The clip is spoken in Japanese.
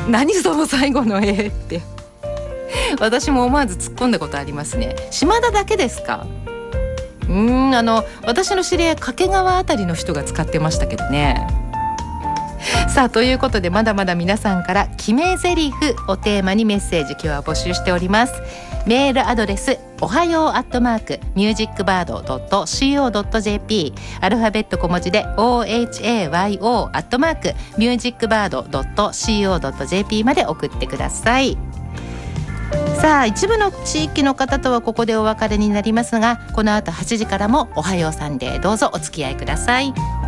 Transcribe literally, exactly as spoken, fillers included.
何その最後の絵って私も思わず突っ込んだことありますね。島田だけですか？うーんあの私の知り合い掛川あたりの人が使ってましたけどね。さあということでまだまだ皆さんから決め台詞をテーマにメッセージ今日は募集しております。メールアドレスおはようアットマークミュージックバードドットシーオードットジェーピー アルファベット小文字で オーエイチエーワイオー アットマークミュージックバードドットシーオードットジェーピー まで送ってください。さあ一部の地域の方とはここでお別れになりますが、この後はちじからもおはようサンデーどうぞお付き合いください。